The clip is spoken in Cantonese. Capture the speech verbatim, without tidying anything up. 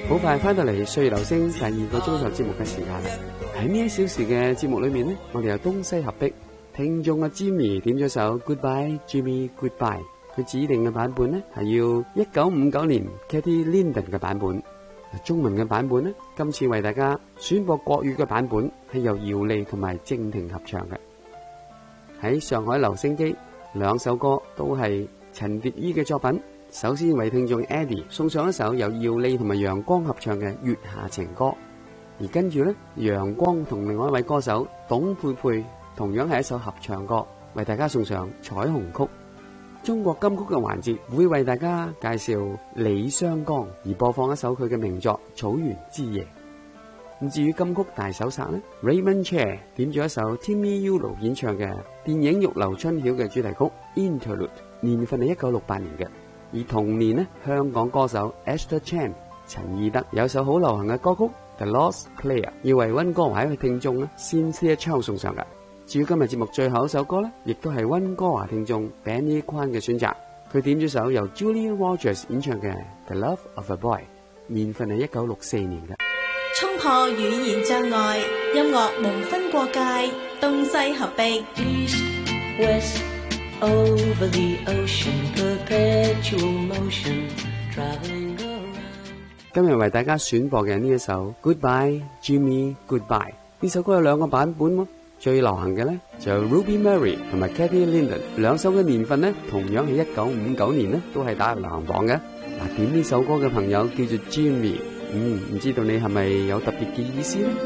好快翻到嚟歲月留聲第二個鐘頭節目嘅時間啦。喺呢一小時嘅節目裏面呢，我哋由東西合璧，聽眾阿 Jimmy 點咗首 Goodbye Jimmy Goodbye， 佢指定嘅版本呢係要一九五九年 Katie Linden 嘅版本。中文嘅版本呢，今次為大家選播國語嘅版本係由姚莉同埋靜婷合唱嘅。喺上海留聲機，兩首歌都係陳蝶衣嘅作品。首先為聽眾 Eddie 送上一首由姚莉同埋陽光合唱嘅《月下情歌》，而跟住呢，陽光同另外一位歌手董佩佩同樣係一首合唱歌，為大家送上《彩虹曲》。中國金曲嘅環節會為大家介紹李雙江，而播放一首佢嘅名作《草原之夜》。咁至於金曲大搜殺呢， Raymond Che 點咗一首 Timmy Yolo 演唱嘅電影《玉樓春曉》嘅主題曲 Interlude， 年份係一九六八年嘅。而同年呢，香港歌手 Esther Chan 陳義德有首好流行嘅歌曲 The Lost Clare， 要為溫哥華嘅聽眾呢先先一唱送上㗎。至於今日節目最後一首歌呢，亦都係溫哥華聽眾 Benny Kwan 嘅選擇，佢點咗首由 Julia Rogers 演唱嘅 The Love of a Boy， 年份係一九六四年嘅。 衝破語言障礙，音樂無分國界，東西合璧。East, West, over the ocean, perpetual motion, traveling around。 今日為大家選播嘅呢一首 Goodbye Jimmy Goodbye， 呢首歌有兩個版本喎。最流行嘅呢就 Ruby Murray 同埋 Katie Linden， 兩首嘅年份呢同樣係一九五九年呢都係打入流行榜嘅。嗱，點呢首歌嘅朋友叫做 Jimmy， 嗯，唔知道你係咪有特別嘅意思呢？